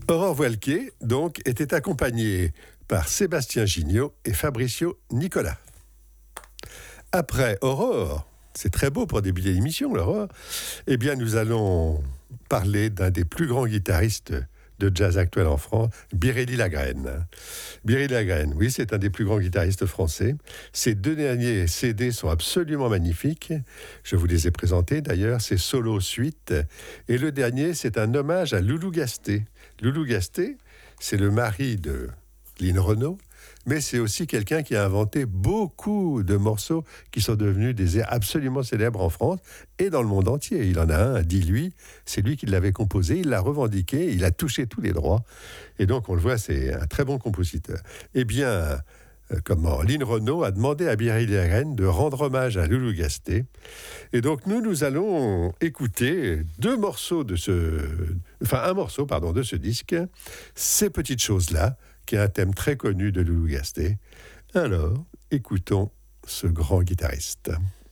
Aurore Voilquet, donc, était accompagnée par Sébastien Gignot et Fabricio Nicolas. Après Aurore, c'est très beau pour débuter l'émission, l'Aurore, eh bien, nous allons parler d'un des plus grands guitaristes de jazz actuel en France, Biréli Lagrène. Biréli Lagrène, oui, c'est un des plus grands guitaristes français. Ces deux derniers CD sont absolument magnifiques. Je vous les ai présentés d'ailleurs, c'est Solo Suite. Et le dernier, c'est un hommage à Loulou Gasté. Loulou Gasté, c'est le mari de Lynn Renaud, mais c'est aussi quelqu'un qui a inventé beaucoup de morceaux qui sont devenus des airs absolument célèbres en France et dans le monde entier. Il en a un, dit lui, c'est lui qui l'avait composé, il l'a revendiqué, il a touché tous les droits. Et donc, on le voit, c'est un très bon compositeur. Eh bien, Lynn Renaud a demandé à Biréli Lagrène de rendre hommage à Loulou Gasté. Et donc, nous allons écouter un morceau de ce disque, Ces petites choses-là, qui est un thème très connu de Loulou Gasté. Alors, écoutons ce grand guitariste.